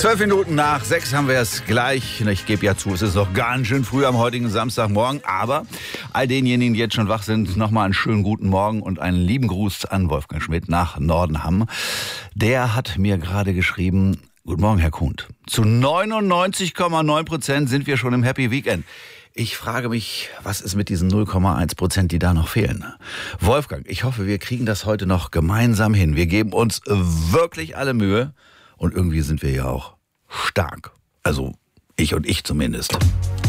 5:12 haben wir es gleich. Ich gebe ja zu, es ist noch ganz schön früh am heutigen Samstagmorgen. Aber all denjenigen, die jetzt schon wach sind, nochmal einen schönen guten Morgen und einen lieben Gruß an Wolfgang Schmidt nach Nordenham. Der hat mir gerade geschrieben: Guten Morgen, Herr Kuhnt. Zu 99,9% sind wir schon im Happy Weekend. Ich frage mich, was ist mit diesen 0,1%, die da noch fehlen? Wolfgang, ich hoffe, wir kriegen das heute noch gemeinsam hin. Wir geben uns wirklich alle Mühe und irgendwie sind wir ja auch stark. Also ich und ich zumindest.